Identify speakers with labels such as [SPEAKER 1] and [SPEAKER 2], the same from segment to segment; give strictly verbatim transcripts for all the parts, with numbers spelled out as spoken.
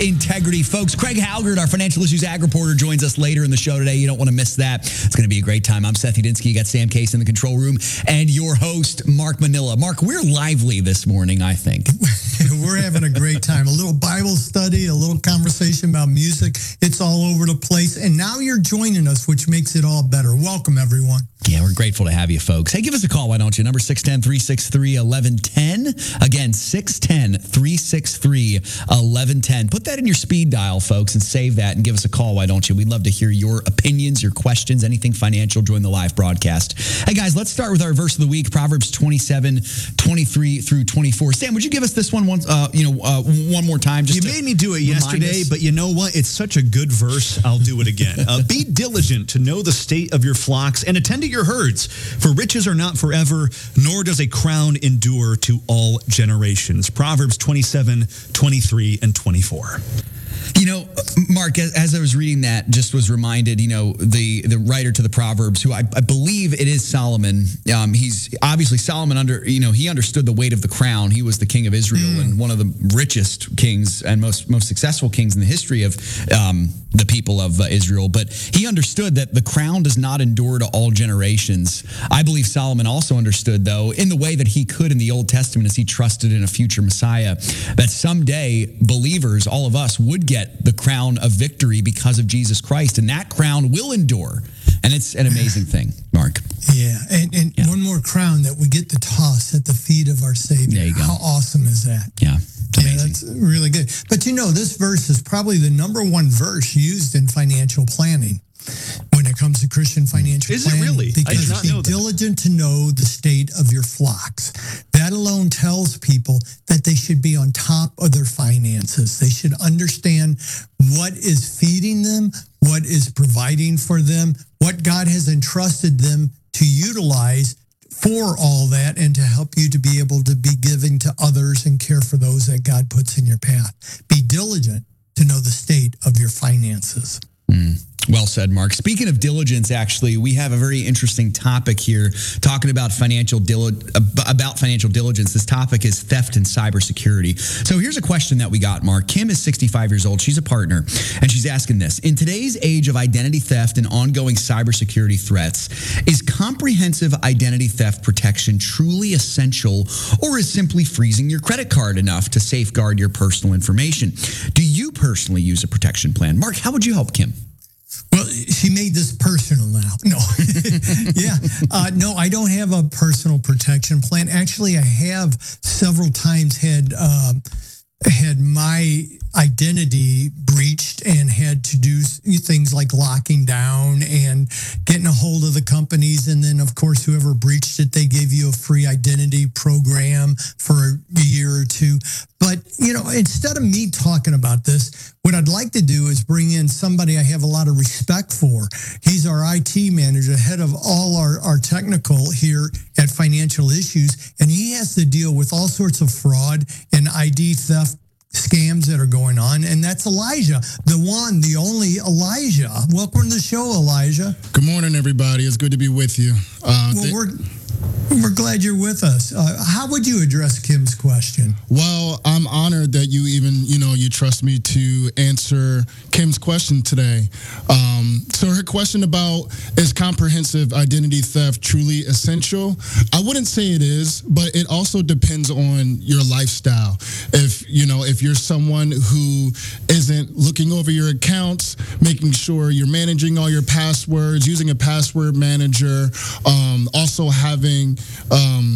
[SPEAKER 1] integrity. Folks, Craig Halgard, our financial issues ag reporter, joins us later in the show today. You don't want to miss that. It's going to be a great time. I'm Seth Udinsky. You got Sam Case in the control room and your host, Mark Manila. Mark, we're lively this morning, I think.
[SPEAKER 2] We're having a great time. A little Bible study, a little conversation about music. It's all over the place. And now you're joining us, which makes it all better. Welcome, everyone.
[SPEAKER 1] Yeah, we're grateful to have you, folks. Hey, give us a call, why don't you? Number six one zero, three six three, one one one zero. Again, six one zero, three six three, one one one zero. Put that in your speed dial, folks, and save that and give us a call, why don't you? We'd love to hear your opinions, your questions, anything financial. Join the live broadcast. Hey, guys, let's start with our verse of the week, Proverbs twenty-seven, twenty-three through twenty-four. Sam, would you give us this one once, uh, you know, uh, one more time? Just
[SPEAKER 3] you made me do it yesterday, us? But you know what? It's such a good verse. I'll do it again. Uh, Be diligent to know the state of your flocks and attend to your herds. For riches are not forever, nor does a crown endure to all generations. Proverbs twenty-seven, twenty-three, and twenty-four.
[SPEAKER 1] You know, Mark, as I was reading that, just was reminded, you know, the, the writer to the Proverbs, who I, I believe it is Solomon. Um, he's obviously Solomon under, you know, he understood the weight of the crown. He was the king of Israel mm. and one of the richest kings and most most successful kings in the history of um, the people of uh, Israel. But he understood that the crown does not endure to all generations. I believe Solomon also understood, though, in the way that he could in the Old Testament as he trusted in a future Messiah, that someday believers, all of us, would get the crown of victory because of Jesus Christ, and that crown will endure. And it's an amazing thing, Mark.
[SPEAKER 2] Yeah, and, and yeah. one more crown that we get to toss at the feet of our Savior.
[SPEAKER 1] There you go.
[SPEAKER 2] How awesome is that?
[SPEAKER 1] Yeah, it's amazing.
[SPEAKER 2] Yeah, that's really good. But you know, this verse is probably the number one verse used in financial planning when it comes to Christian financial
[SPEAKER 3] is
[SPEAKER 2] planning.
[SPEAKER 3] Is it really?
[SPEAKER 2] Because
[SPEAKER 3] I did not
[SPEAKER 2] be
[SPEAKER 3] know that.
[SPEAKER 2] diligent to know the state of your flocks. That alone tells people that they should be on top of their finances. They should understand what is feeding them, what is providing for them, what God has entrusted them to utilize for all that, and to help you to be able to be giving to others and care for those that God puts in your path. Be diligent to know the state of your finances.
[SPEAKER 1] Mm. Well said, Mark. Speaking of diligence, actually, we have a very interesting topic here talking about financial dili- about financial diligence. This topic is theft and cybersecurity. So here's a question that we got, Mark. Kim is sixty-five years old. She's a partner, and she's asking this. In today's age of identity theft and ongoing cybersecurity threats, is comprehensive identity theft protection truly essential, or is simply freezing your credit card enough to safeguard your personal information? Do you personally use a protection plan? Mark, how would you help Kim?
[SPEAKER 2] Well, she made this personal now. No. yeah. Uh, no, I don't have a personal protection plan. Actually, I have several times had um, had my identity breached and had to do things like locking down and getting a hold of the companies. And then, of course, whoever breached it, they gave you a free identity program for a year or two. But, you know, instead of me talking about this, what I'd like to do is bring in somebody I have a lot of respect for. He's our I T manager, head of all our, our technical here at Financial Issues, and he has to deal with all sorts of fraud and I D theft scams that are going on, and that's Elijah, the one, the only Elijah. Welcome to the show, Elijah.
[SPEAKER 4] Good morning, everybody. It's good to be with you. Uh,
[SPEAKER 2] well,
[SPEAKER 4] th-
[SPEAKER 2] we're we're glad you're with us. Uh, how would you address Kim's question?
[SPEAKER 4] Well, I'm honored that you even, you know, you trust me to answer Kim's question today. Um, so her question about, is comprehensive identity theft truly essential? I wouldn't say it is, but it also depends on your lifestyle. If, you know, if you're someone who isn't looking over your accounts, making sure you're managing all your passwords, using a password manager, um, also having Um,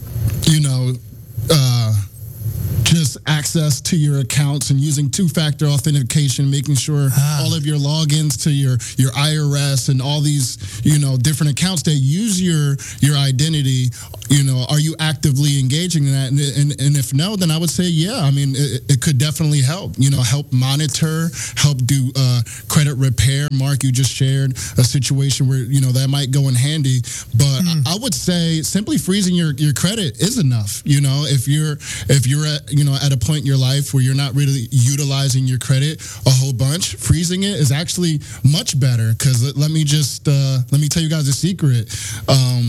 [SPEAKER 4] you know, uh, just access to your accounts and using two-factor authentication, making sure ah. all of your logins to your, your I R S and all these, you know, different accounts that use your your identity, you know, are you actively engaging in that? And, and, and if no, then I would say, yeah, I mean, it, it could definitely help, you know, help monitor, help do uh, credit repair. Mark, you just shared a situation where, you know, that might go in handy. But mm. I, I would say simply freezing your, your credit is enough. You know, if you're, if you're at, you know, at a point in your life where you're not really utilizing your credit a whole bunch, freezing it is actually much better. Because let me just, uh, let me tell you guys a secret. Um,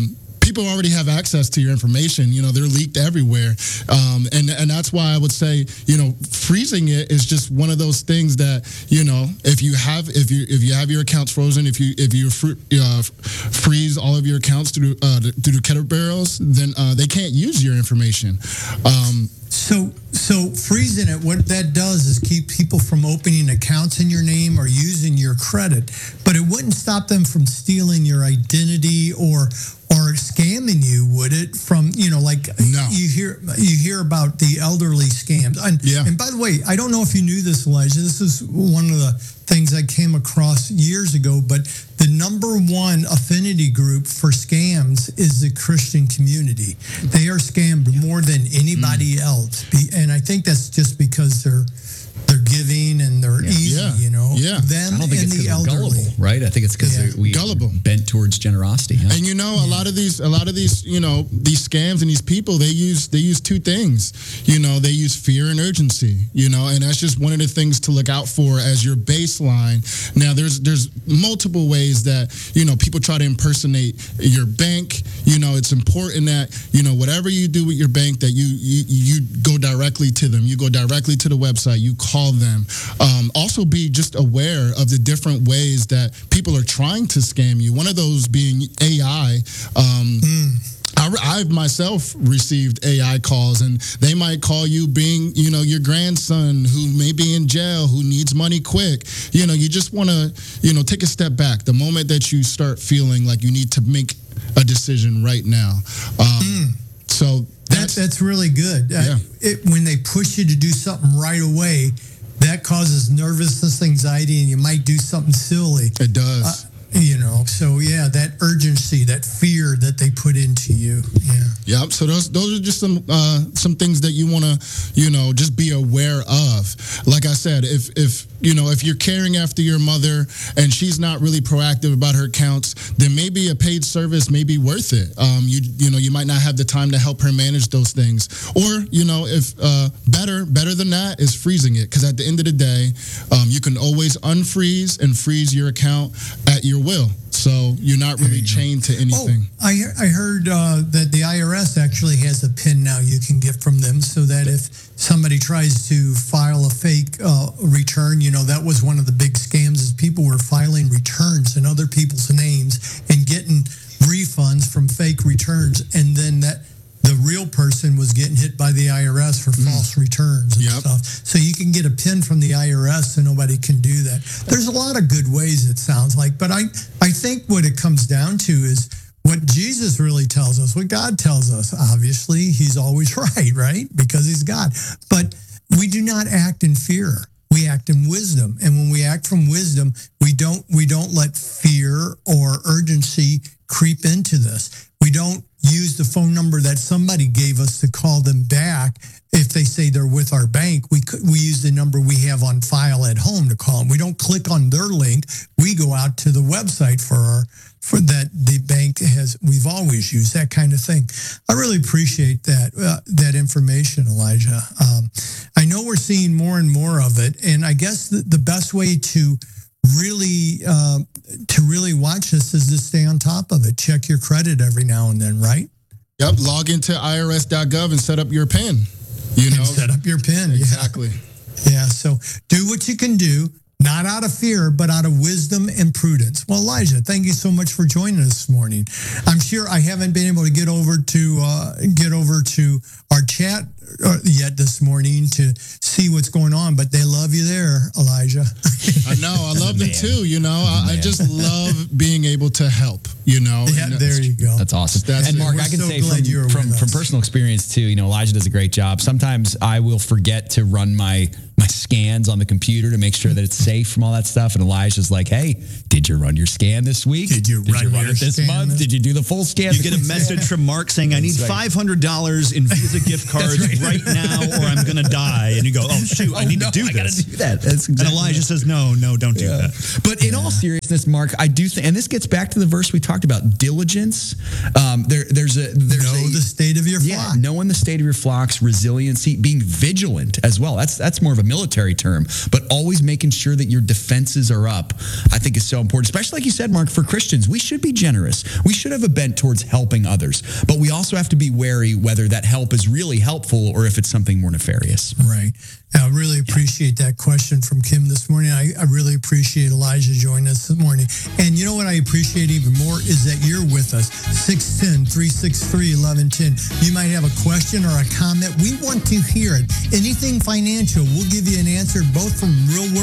[SPEAKER 4] people already have access to your information. You know, they're leaked everywhere. Um, and, and that's why I would say, you know, freezing it is just one of those things that, you know, if you have, if you, if you have your accounts frozen, if you, if you fr- uh, freeze all of your accounts through, uh, through the kettle barrels, then uh, they can't use your information. Um,
[SPEAKER 2] So, so freezing it, what that does is keep people from opening accounts in your name or using your credit, but it wouldn't stop them from stealing your identity or or scamming you, would it? From, you know, like
[SPEAKER 4] No.
[SPEAKER 2] you hear you hear about the elderly scams. And,
[SPEAKER 4] Yeah.
[SPEAKER 2] and by the way, I don't know if you knew this, Elijah. This is one of the things I came across years ago, but the number one affinity group for scams is the Christian community. They are scammed more than anybody
[SPEAKER 4] Mm.
[SPEAKER 2] else. Be- And I think that's just because they're they're giving and they're easy,
[SPEAKER 4] Yeah.
[SPEAKER 2] you know.
[SPEAKER 4] Yeah.
[SPEAKER 2] Them
[SPEAKER 1] I don't think
[SPEAKER 2] and
[SPEAKER 1] it's
[SPEAKER 2] the
[SPEAKER 1] because we're
[SPEAKER 2] elderly.
[SPEAKER 1] gullible, right? I think it's because
[SPEAKER 2] Yeah.
[SPEAKER 1] we
[SPEAKER 4] Gullible.
[SPEAKER 1] bent towards generosity. Huh?
[SPEAKER 4] And you know, a lot of these, a lot of these, you know, these scams and these people, they use, they use two things. You know, they use fear and urgency. You know, and that's just one of the things to look out for as your baseline. Now, there's there's multiple ways that, you know, people try to impersonate your bank. You know, it's important that, you know, whatever you do with your bank, that you you you go directly to them. You go directly to the website. You call them. Um, also, be just aware of the different ways that people are trying to scam you. One of those being A I. Um, I, I've myself received A I calls, and they might call you being, you know, your grandson who may be in jail, who needs money quick. You know, you just want to, you know, take a step back. The moment that you start feeling like you need to make a decision right now. Um, So
[SPEAKER 2] That's
[SPEAKER 4] that's,
[SPEAKER 2] that's really good. Uh,
[SPEAKER 4] Yeah.
[SPEAKER 2] it, when they push you to do something right away, that causes nervousness, anxiety, and you might do something silly.
[SPEAKER 4] it does.
[SPEAKER 2] Uh, you know, so yeah, that urgency, that fear that they put into you. Yeah.
[SPEAKER 4] Yep. So those those are just some uh, some things that you want to, you know, just be aware of. Like I said, if if you know if you're caring after your mother and she's not really proactive about her accounts, then maybe a paid service may be worth it. Um, you you know you might not have the time to help her manage those things, or you know if uh, better better than that is freezing it, because at the end of the day, um, you can always unfreeze and freeze your account at your will. So you're not really chained to anything.
[SPEAKER 2] Oh, I I heard uh, that the I R S actually has a PIN now you can get from them, so that if somebody tries to file a fake uh, return, you know, that was one of the big scams, is people were filing returns in other people's names and getting refunds from fake returns, and then that the real person was getting hit by the I R S for false returns and
[SPEAKER 4] Yep.
[SPEAKER 2] stuff. So you can get a PIN from the I R S so nobody can do that. There's a lot of good ways, it sounds like, but I, I think what it comes down to is what Jesus really tells us, what God tells us. Obviously, he's always right, right? Because he's God. But we do not act in fear. We act in wisdom. And when we act from wisdom, we don't we don't let fear or urgency creep into this. We don't use the phone number that somebody gave us to call them back if they say they're with our bank. We could, we use the number we have on file at home to call them. We don't click on their link. We go out to the website for our for that the bank has. We've always used that kind of thing. I really appreciate that uh, that information, Elijah. Um, I know we're seeing more and more of it, and I guess the, the best way to really uh, to really watch this is to stay on top of it. Check your credit every now and then, right?
[SPEAKER 4] Yep. Log into I R S dot gov and set up your PIN. You know,
[SPEAKER 2] And set up your PIN.
[SPEAKER 4] exactly.
[SPEAKER 2] Yeah. yeah. So do what you can do, not out of fear, but out of wisdom and prudence. Well, Elijah, thank you so much for joining us this morning. I'm sure I haven't been able to get over to uh, get over to our chat uh, yet this morning to see what's going on, but they love you there, Elijah.
[SPEAKER 4] I know. I love them too. You know, I, I just love being able to help. You know,
[SPEAKER 2] Yeah,
[SPEAKER 4] And
[SPEAKER 2] there you go.
[SPEAKER 1] That's awesome.
[SPEAKER 4] That's
[SPEAKER 1] and
[SPEAKER 4] it.
[SPEAKER 1] Mark,
[SPEAKER 2] We're
[SPEAKER 1] I can
[SPEAKER 2] so
[SPEAKER 1] say
[SPEAKER 2] glad
[SPEAKER 1] from,
[SPEAKER 2] you were
[SPEAKER 1] from,
[SPEAKER 2] with
[SPEAKER 1] from
[SPEAKER 2] us.
[SPEAKER 1] personal experience too, you know, Elijah does a great job. Sometimes I will forget to run my my scans on the computer to make sure that it's safe from all that stuff. And Elijah's like, hey, did you run your scan this week?
[SPEAKER 2] Did you run your
[SPEAKER 1] it this
[SPEAKER 2] scan
[SPEAKER 1] month?
[SPEAKER 2] this-
[SPEAKER 1] Did you do the full scan?
[SPEAKER 3] You get a message from Mark saying, I need
[SPEAKER 1] That's right.
[SPEAKER 3] five hundred dollars in Visa gift cards right. now or I'm going to die. And you go, oh, shoot, I
[SPEAKER 1] Oh,
[SPEAKER 3] need
[SPEAKER 1] no,
[SPEAKER 3] to do
[SPEAKER 1] I gotta
[SPEAKER 3] this.
[SPEAKER 1] do that. That's
[SPEAKER 3] And
[SPEAKER 1] exactly
[SPEAKER 3] Elijah
[SPEAKER 1] right.
[SPEAKER 3] says, no, no, don't do that.
[SPEAKER 1] But in all seriousness, Mark, I do think, and this gets back to the verse we talked about, diligence. Um, there, there's a there's
[SPEAKER 2] Know
[SPEAKER 1] a,
[SPEAKER 2] the state of your
[SPEAKER 1] yeah,
[SPEAKER 2] flock.
[SPEAKER 1] knowing the state of your flocks, resiliency, being vigilant as well. That's that's more of a military term. term. But always making sure that your defenses are up, I think is so important. Especially like you said, Mark, for Christians, we should be generous. We should have a bent towards helping others. But we also have to be wary whether that help is really helpful or if it's something more nefarious.
[SPEAKER 2] Right. I really appreciate that question from Kim this morning. I, I really appreciate Elijah joining us this morning. And you know what I appreciate even more is that you're with us. six one zero, three six three, one one one zero. You might have a question or a comment. We want to hear it. Anything financial, we'll give you an answer both from real world